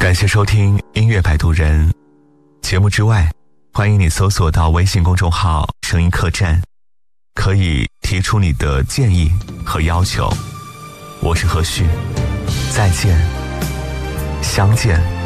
感谢收听音乐摆渡人。节目之外，欢迎你搜索到微信公众号声音客栈，可以提出你的建议和要求。我是何旭，再见，相见。